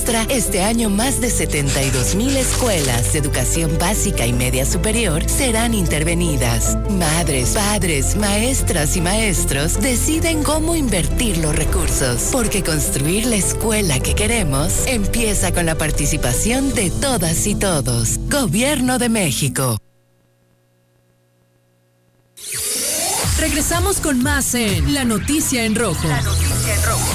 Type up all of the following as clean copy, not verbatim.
muestra, este año más de 72,000 escuelas de educación básica y media superior serán intervenidas. Madres, padres, maestras y maestros deciden cómo invertir los recursos, porque construir la escuela que queremos empieza con la participación de todas y todos. Gobierno de México. Regresamos con más en La Noticia en Rojo. La Noticia en Rojo.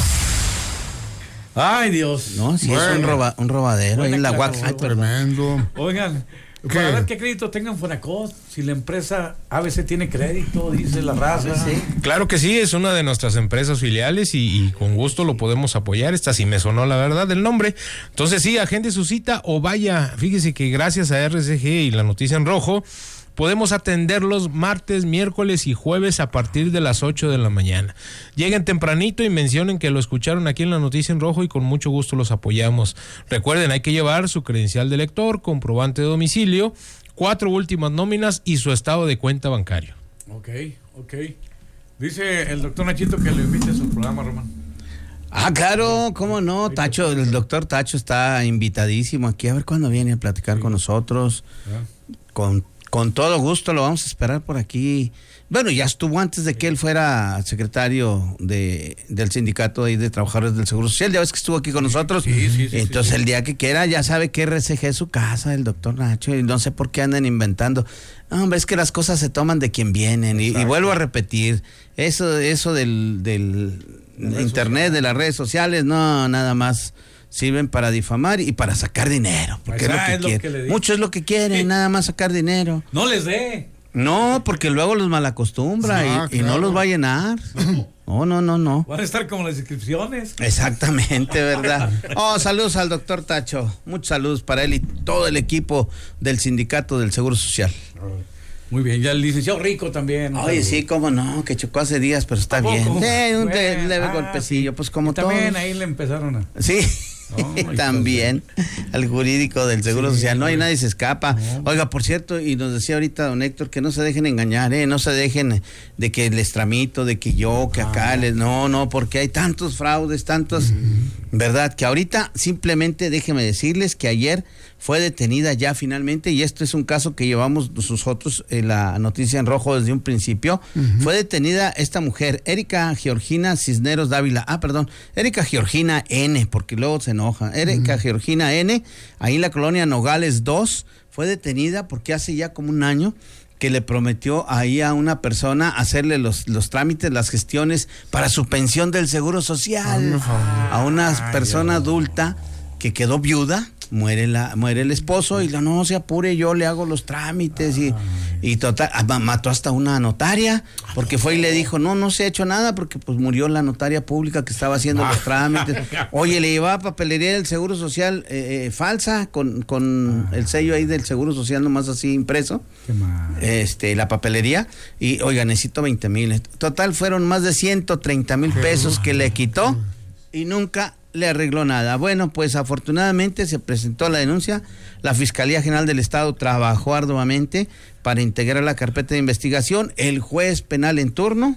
Ay, Dios. No, sí, bueno, es un robadero. Ahí en la UAC. Ay, tremendo. Oigan, para ver qué crédito tengan Fonacot, si la empresa ABC tiene crédito, dice la raza. Sí. Claro que sí, es una de nuestras empresas filiales y con gusto lo podemos apoyar. Esta sí me sonó la verdad el nombre. Entonces sí, agende su cita o vaya. Fíjese que gracias a RCG y La Noticia en Rojo podemos atenderlos martes, miércoles y jueves a partir de las 8 de la mañana. Lleguen tempranito y mencionen que lo escucharon aquí en La Noticia en Rojo y con mucho gusto los apoyamos. Recuerden, hay que llevar su credencial de lector, comprobante de domicilio, 4 últimas nóminas y su estado de cuenta bancario. Ok. Dice el doctor Nachito que lo invite a su programa, Román. Ah, claro, cómo no, Tacho, el doctor Tacho está invitadísimo aquí, a ver cuándo viene a platicar con nosotros. Con todo gusto lo vamos a esperar por aquí. Bueno, ya estuvo antes de que él fuera secretario del sindicato de trabajadores del Seguro Social. Ya ves que estuvo aquí con nosotros. Sí, entonces el día que quiera ya sabe que RCG es su casa, el doctor Nacho, y no sé por qué andan inventando. No, hombre, es que las cosas se toman de quien vienen. Y vuelvo a repetir, eso del internet, de las redes sociales, no, nada más sirven para difamar y para sacar dinero, porque es lo que quieren. Mucho es lo que quieren, nada más sacar dinero. No les dé. No, porque luego los malacostumbra y no los va a llenar. No. Van a estar como las inscripciones. Exactamente, ¿verdad? Saludos al doctor Tacho. Muchos saludos para él y todo el equipo del sindicato del Seguro Social. Muy bien, ya el licenciado Rico también. Oye, sí, cómo no, que chocó hace días, pero está bien. Un leve golpecillo, pues como todo. También ahí le empezaron a... Sí. También al jurídico del Seguro Social, no hay nadie se escapa. Oiga, por cierto, y nos decía ahorita don Héctor que no se dejen engañar, no se dejen de que les tramito, de que yo, que acá no, porque hay tantos fraudes, tantos, verdad, que ahorita simplemente déjenme decirles que ayer fue detenida ya finalmente, y esto es un caso que llevamos nosotros en La Noticia en Rojo desde un principio. Fue detenida esta mujer, Erika Georgina Cisneros Dávila, Erika Georgina N, porque luego se enoja, Erika Georgina N, ahí en la colonia Nogales 2, fue detenida porque hace ya como un año que le prometió ahí a una persona hacerle los trámites, las gestiones para su pensión del Seguro Social, a una persona adulta que quedó viuda. Muere el esposo y no se apure, yo le hago los trámites y total, mató hasta una notaria porque fue y le dijo, no se ha hecho nada porque pues murió la notaria pública que estaba haciendo los trámites. Oye, le llevaba papelería del Seguro Social falsa con el sello ahí del Seguro Social nomás así impreso. Qué mal. La papelería y oiga, necesito 20,000. Total fueron más de 130,000 pesos que le quitó y nunca le arregló nada. Bueno, pues afortunadamente se presentó la denuncia, la Fiscalía General del Estado trabajó arduamente para integrar la carpeta de investigación, el juez penal en turno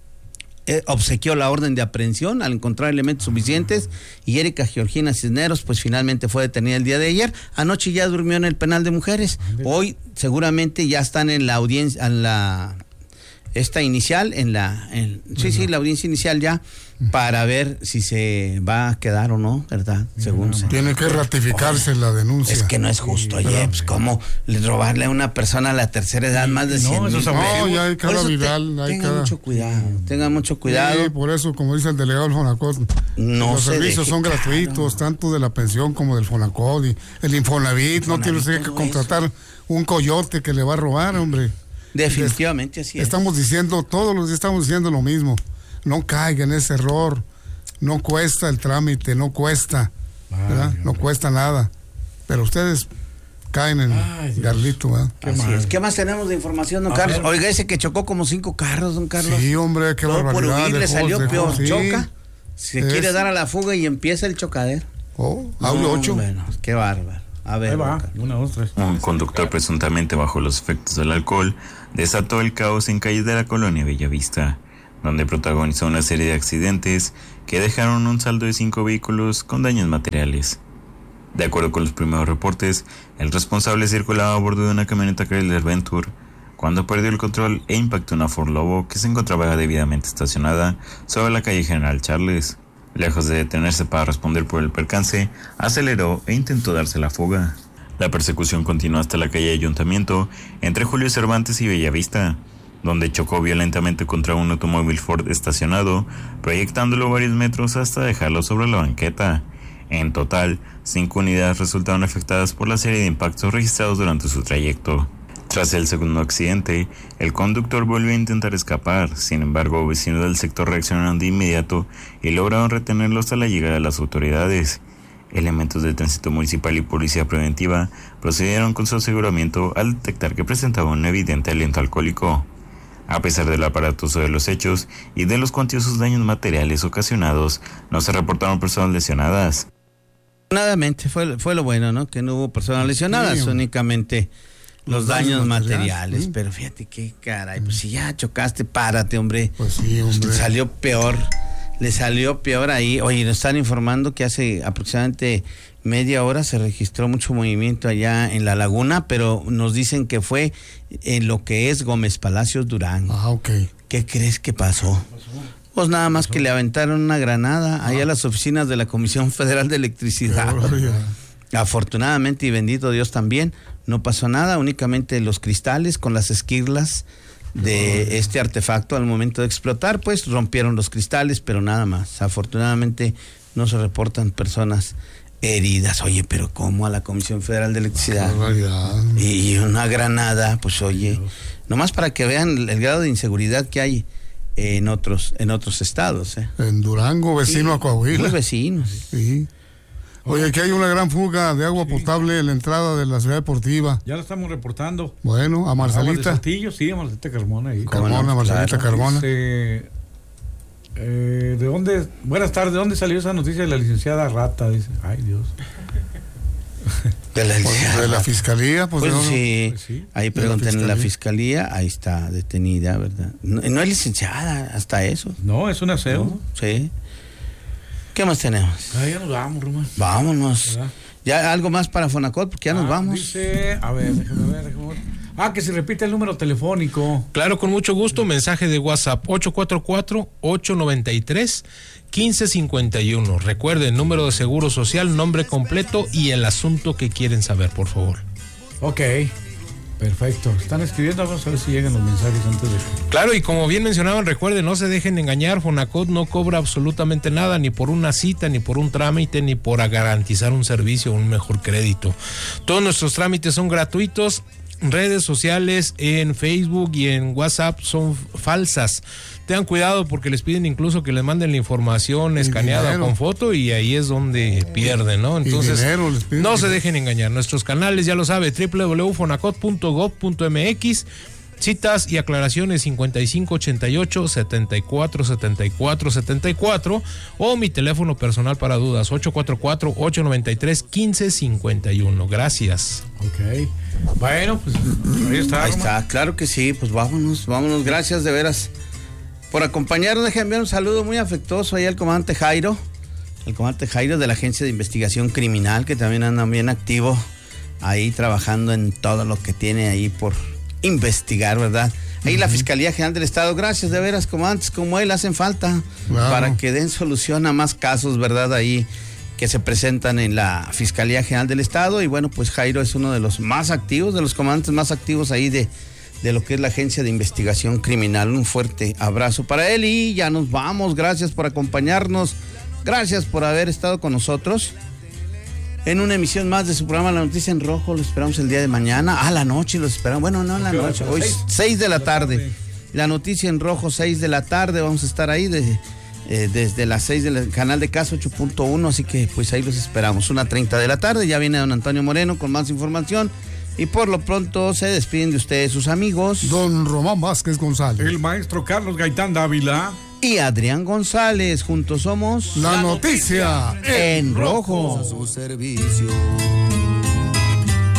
obsequió la orden de aprehensión al encontrar elementos suficientes y Erika Georgina Cisneros pues finalmente fue detenida el día de ayer. Anoche ya durmió en el penal de mujeres, hoy seguramente ya están en la audiencia, en la inicial, la audiencia inicial ya, para ver si se va a quedar o no, ¿verdad? Según tiene que ratificarse la denuncia. Es que no es justo, pues cómo robarle a una persona a la tercera edad más de 100,000. Ya hay cada viral, tengan mucho cuidado. Sí, por eso, como dice el delegado del Fonacot, los servicios son gratuitos, tanto de la pensión como del Fonacot y el Infonavit, no tiene usted que contratar un coyote que le va a robar, hombre. Definitivamente así es. Estamos diciendo, todos los días estamos diciendo lo mismo. No caiga en ese error. No cuesta el trámite, no cuesta. ¿verdad? No cuesta nada. Pero ustedes caen en garlito, ¿verdad? ¿Qué más tenemos de información, don Carlos? Oiga, ese que chocó como 5 carros, don Carlos. Sí, hombre, qué barbaridad. Por huir le salió peor, choca. Se quiere dar a la fuga y empieza el chocadero. Audio 8. Bueno, qué bárbaro. A ver, un conductor presuntamente bajo los efectos del alcohol desató el caos en calles de la colonia Bellavista, donde protagonizó una serie de accidentes que dejaron un saldo de 5 vehículos con daños materiales. De acuerdo con los primeros reportes, el responsable circulaba a bordo de una camioneta Chrysler Venture cuando perdió el control e impactó una Ford Lobo que se encontraba debidamente estacionada sobre la calle General Charles. Lejos de detenerse para responder por el percance, aceleró e intentó darse la fuga. La persecución continuó hasta la calle Ayuntamiento, entre Julio Cervantes y Bellavista, donde chocó violentamente contra un automóvil Ford estacionado, proyectándolo varios metros hasta dejarlo sobre la banqueta. En total, 5 unidades resultaron afectadas por la serie de impactos registrados durante su trayecto. Tras el segundo accidente, el conductor volvió a intentar escapar. Sin embargo, vecinos del sector reaccionaron de inmediato y lograron retenerlo hasta la llegada de las autoridades. Elementos de tránsito municipal y policía preventiva procedieron con su aseguramiento al detectar que presentaba un evidente aliento alcohólico. A pesar del aparatoso de los hechos y de los cuantiosos daños materiales ocasionados, no se reportaron personas lesionadas. Afortunadamente fue lo bueno, ¿no? Que no hubo personas lesionadas, sí, únicamente los daños materiales. Sí. Pero fíjate qué caray, pues si ya chocaste, párate, hombre. Pues sí, hombre. Le salió peor ahí. Oye, nos están informando que hace aproximadamente media hora se registró mucho movimiento allá en La Laguna, pero nos dicen que fue en lo que es Gómez Palacios, Durango. Ah, ok. ¿Qué crees que pasó? Pues nada más que le aventaron una granada ahí a las oficinas de la Comisión Federal de Electricidad. Afortunadamente y bendito Dios también, no pasó nada, únicamente los cristales con las esquirlas de este artefacto al momento de explotar, pues rompieron los cristales, pero nada más. Afortunadamente no se reportan personas heridas. Oye, pero ¿cómo a la Comisión Federal de Electricidad? Y una granada, pues oye, nomás para que vean el grado de inseguridad que hay en otros estados. En Durango, vecino a Coahuila. Muy vecinos. Sí. Oye, aquí hay una gran fuga de agua potable en la entrada de la ciudad deportiva. Ya lo estamos reportando. Bueno, a Marcelita. A Marcelita Carmona. Ahí. Carmona, Marcelita Carmona. ¿De dónde? Buenas tardes, ¿de dónde salió esa noticia de la licenciada Rata? Dice, ay Dios. De la fiscalía, pues sí. Pues sí. Ahí preguntan en la fiscalía, ahí está detenida, ¿verdad? No es licenciada, hasta eso. No, es una CEO. ¿No? Sí. ¿Qué más tenemos? Ya nos vamos, Román. Vámonos. ¿Verdad? ¿Ya algo más para Fonacot? Porque ya nos vamos. Dice, a ver, déjame ver. Que se repite el número telefónico. Claro, con mucho gusto. Mensaje de WhatsApp 844-893-1551. Recuerden, número de seguro social, nombre completo y el asunto que quieren saber, por favor. Ok. Perfecto. Están escribiendo, vamos a ver si llegan los mensajes antes de... Claro, y como bien mencionaban, recuerden, no se dejen engañar, Fonacot no cobra absolutamente nada, ni por una cita, ni por un trámite, ni por garantizar un servicio o un mejor crédito. Todos nuestros trámites son gratuitos. Redes sociales en Facebook y en WhatsApp son falsas. Tengan cuidado porque les piden incluso que les manden la información escaneada dinero, con foto, y ahí es donde pierden, ¿no? Entonces, no se dejen engañar. Nuestros canales, ya lo sabe, www.fonacot.gov.mx. Citas y aclaraciones 5588-747474 o mi teléfono personal para dudas 844-893-1551. Gracias. Ok. Bueno, pues ahí está. Ahí está, claro que sí, pues vámonos. Gracias de veras por acompañarnos. Déjenme enviar un saludo muy afectuoso ahí al comandante Jairo. El comandante Jairo de la Agencia de Investigación Criminal, que también anda bien activo ahí trabajando en todo lo que tiene ahí por investigar, ¿verdad? Ahí la Fiscalía General del Estado, gracias de veras, comandantes como él hacen falta para que den solución a más casos, ¿verdad? Ahí que se presentan en la Fiscalía General del Estado. Y bueno, pues Jairo es uno de los más activos, de los comandantes más activos ahí de lo que es la Agencia de Investigación Criminal. Un fuerte abrazo para él y ya nos vamos. Gracias por acompañarnos, gracias por haber estado con nosotros en una emisión más de su programa La Noticia en Rojo. Lo esperamos el día de mañana, a la noche los esperamos. Bueno, no en la noche, hoy 6 de la tarde. La Noticia en Rojo, 6 de la tarde. Vamos a estar ahí desde las 6 del canal de Casa 8.1, así que pues ahí los esperamos. 1:30 de la tarde, ya viene don Antonio Moreno con más información. Y por lo pronto se despiden de ustedes sus amigos don Román Vázquez González, el maestro Carlos Gaitán Dávila y Adrián González. Juntos somos La Noticia en Rojo. A su servicio.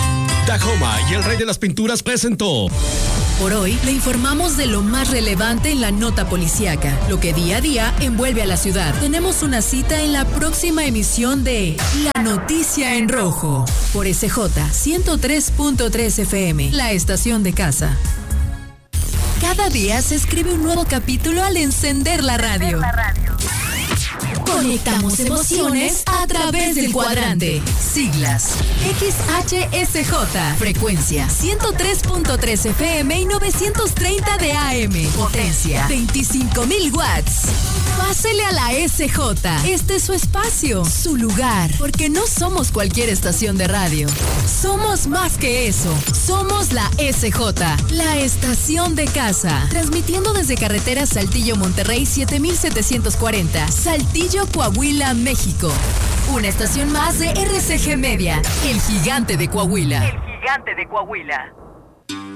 Tahoma y el Rey de las Pinturas presentó. Por hoy le informamos de lo más relevante en la nota policíaca, lo que día a día envuelve a la ciudad. Tenemos una cita en la próxima emisión de La Noticia en Rojo por SJ 103.3 FM, la estación de casa. Cada día se escribe un nuevo capítulo al encender la radio. Conectamos emociones a través del cuadrante. Siglas XHSJ. Frecuencia 103.3 FM y 930 de AM. Potencia 25,000 watts. Pásele a la SJ. Este es su espacio, su lugar. Porque no somos cualquier estación de radio. Somos más que eso. Somos la SJ, la estación de casa. Transmitiendo desde carretera Saltillo-Monterrey 7740. Saltillo, Coahuila, México. Una estación más de RCG Media, el gigante de Coahuila.